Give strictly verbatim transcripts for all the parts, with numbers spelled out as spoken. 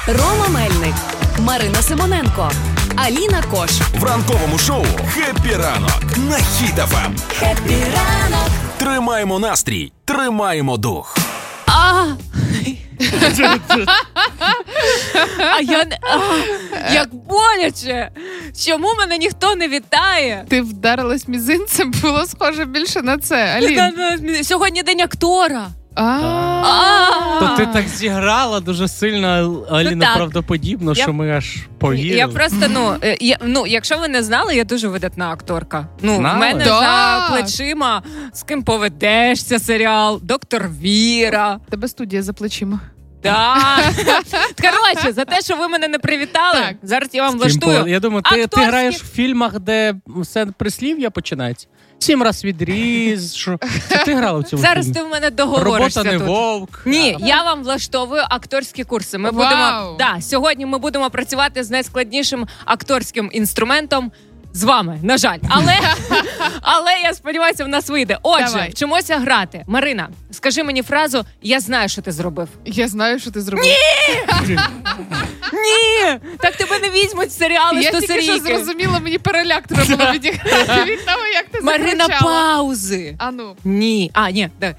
Рома Мельник, Марина Симоненко, Аліна Кош. В ранковому шоу «Хеппі ранок» на Хіт еф ем. Хеппі ранок. Тримаємо настрій, тримаємо дух. А, а я не... А, як боляче! Чому мене ніхто не вітає? Ти вдарилась мізинцем, було схоже більше на це, Алін. Сьогодні день актора. А-а-а. То ти так зіграла дуже сильно, Аліна, ну, правдоподібно, я... що ми аж повірили. Я просто, ну, я, ну, якщо ви не знали, я дуже видатна акторка. Ну, знали? в мене Так. за плечима «З ким поведешся» серіал, «Доктор Віра». Тебе студія за плечима. Так. Коротше, за те, що ви мене не привітали, так. зараз я вам Ким влаштую. по... Я думаю, ти, акторські... ти граєш в фільмах, де все прислів'я починається. Сім раз відріз. Що... Ти грала в цьому Зараз фільмі? ти в мене договоришся Робота не тут. вовк. Ні, я вам влаштовую акторські курси. Ми Вау. будемо, да, сьогодні ми будемо працювати з найскладнішим акторським інструментом з вами, на жаль. Але, але я сподіваюся, в нас вийде. Отже, Давай. вчимося грати. Марина, скажи мені фразу «Я знаю, що ти зробив». Я знаю, що ти зробив. Ні! Так тебе не візьмуть в серіали Я «сто тільки що серійки». зрозуміла, мені переляк треба було відіграти від того, як ти Марина, закричала. паузи. А ну. Ні. А, ні. Да.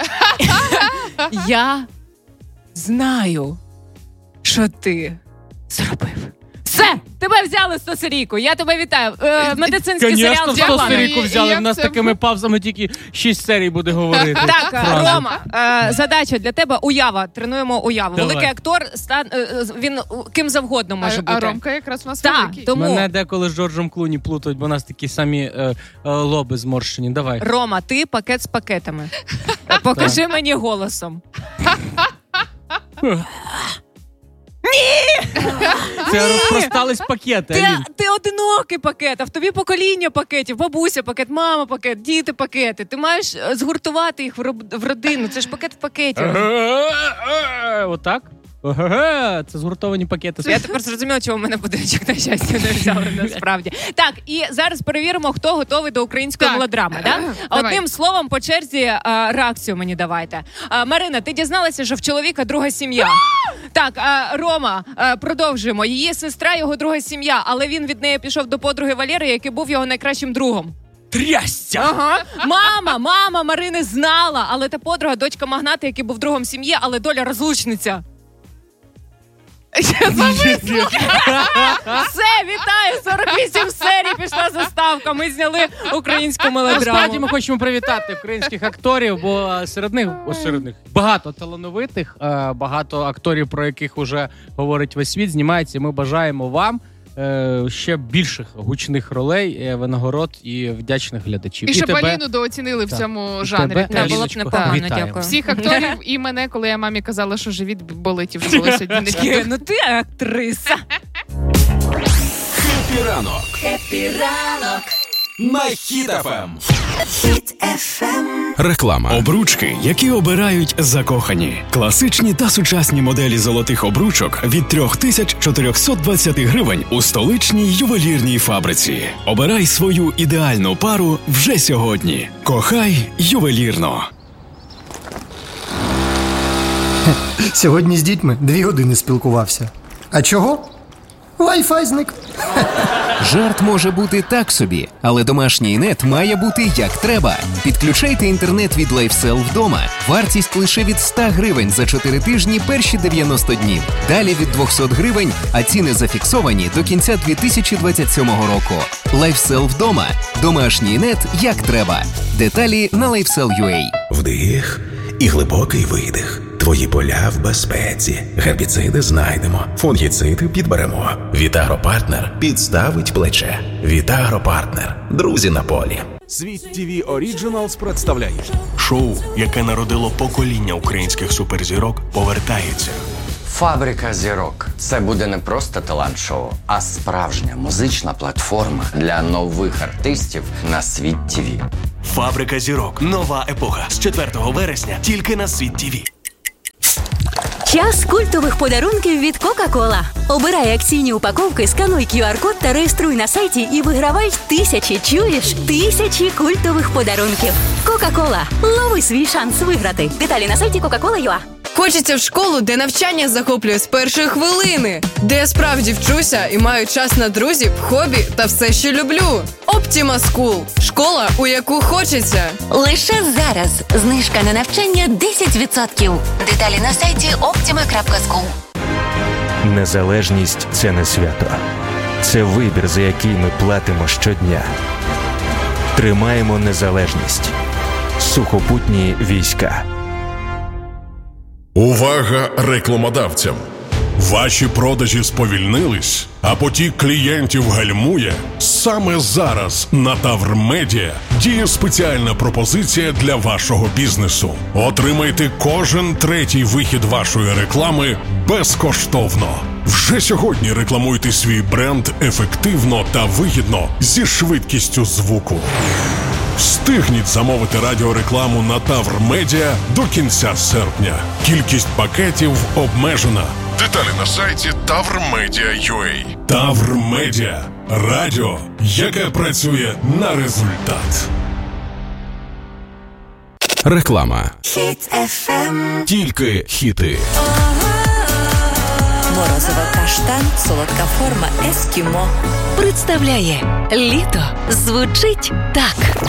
Я знаю, що ти зробив. Все! Тебе взяли сто серійку. Я тебе вітаю. Е, медицинський серіал Звісно, з сто Діагланом. серійку взяли. Як В нас це? такими павзами тільки шість серій буде говорити. Так, Фразу. Рома, е, задача для тебе уява. Тренуємо уяву. Давай. Великий актор, стан, е, він ким завгодно може А, бути. а Ромка якраз у нас Так, великий. тому Мене деколи з Джорджем Клуні плутають, бо у нас такі самі е, е, лоби зморщені. Давай. Рома, ти пакет з пакетами. Покажи мені голосом. Це розпростались пакети, Ти, Алін. ти одинокий пакет, а в тобі покоління пакетів, бабуся пакет, мама пакет, діти пакети. Ти маєш е, згуртувати їх в, роб... в родину. Це ж пакет в пакеті. Отак? Ага, це згуртовані пакети. Я тепер зрозуміла, чого в мене будиночок, на щастя, не взяли насправді. Так, і зараз перевіримо, хто готовий до української Так. мелодрами. Да? Давай. Одним словом, по черзі а, реакцію мені давайте. А, Марина, ти дізналася, що в чоловіка друга сім'я? Так, а, Рома, а, продовжуємо. Її сестра, його друга сім'я, але він від неї пішов до подруги Валери, який був його найкращим другом. Трясця! Ага. Мама, мама Марини знала, але та подруга, дочка магната, який був другом сім'ї, але доля розлучниця. Я зависла. Все, вітаю! сорок вісім серій пішла заставка. Ми зняли українську Насправді мелодраму. ми хочемо привітати українських акторів, бо серед них, о, серед них багато талановитих, е, багато акторів, про яких вже говорить весь світ, знімається. І ми бажаємо вам е, ще більших гучних ролей, е, винагород і вдячних глядачів. І щоб тебе- Аліну дооцінили в Так. цьому І жанрі. тебе, Да, було б Аліночко, непогано, вітаємо. дякую. Всіх акторів і мене, коли я мамі казала, що живіт болить і вже було сьогодні не Таке, ну ти актриса. Хеппі ранок. Хеппі ранок. На Хіт еф ем. Хіт еф ем. Реклама. Обручки, які обирають закохані. Класичні та сучасні моделі золотих обручок від три тисячі чотириста двадцять гривень у столичній ювелірній фабриці. Обирай свою ідеальну пару вже сьогодні. Кохай ювелірно. Сьогодні з дітьми дві години спілкувався. А чого? Wi-Fi зник. Жарт може бути так собі, але домашній нет має бути як треба. Підключайте інтернет від LifeSell вдома. Вартість лише від сто гривень за чотири тижні перші дев'яносто днів. Далі від двісті гривень, а ціни зафіксовані до кінця дві тисячі двадцять сьомого року. LifeSell вдома. Домашній нет як треба. Деталі на лайфсел крапка ю а. Вдих і глибокий видих. Твої поля в безпеці. Гербіциди знайдемо. Фунгіциди підберемо. Вітагропартнер підставить плече. Вітагропартнер. Друзі на полі. Світ ТВ Оріджиналс представляє Шоу, яке народило покоління українських суперзірок, повертається. Фабрика зірок – це буде не просто талант-шоу, а справжня музична платформа для нових артистів на Світ ТВ. Фабрика зірок. Нова епоха. З четвертого вересня тільки на Світ ТВ. Час культових подарунків від Кока-Кола. Обирай акційні упаковки, скануй ку ар-код та реєструй на сайті і вигравай тисячі, чуєш, тисячі культових подарунків. Кока-Кола. Лови свій шанс виграти. Деталі на сайті кока кола крапка ю а. Хочеться в школу, де навчання захоплює з першої хвилини, де я справді вчуся і маю час на друзів, хобі та все, що люблю. Optima School – школа, у яку хочеться. Лише зараз знижка на навчання десять відсотків. Деталі на сайті optima крапка скул. Незалежність – це не свято. Це вибір, за який ми платимо щодня. Тримаємо незалежність. Сухопутні війська. Увага рекламодавцям! Ваші продажі сповільнились, а потік клієнтів гальмує? Саме зараз на Тавр Медіа діє спеціальна пропозиція для вашого бізнесу. Отримайте кожен третій вихід вашої реклами безкоштовно. Вже сьогодні рекламуйте свій бренд ефективно та вигідно зі швидкістю звуку. Встигніть замовити радіорекламу на Тавр Медіа до кінця серпня. Кількість пакетів обмежена. Деталі на сайті тавр медіа крапка ю а. Тавр Медіа. Радіо, яке працює на результат. Реклама. Хіт еф ем. Тільки хіти. Морозиво каштан, солодка форма ескімо. Представляє літо звучить так.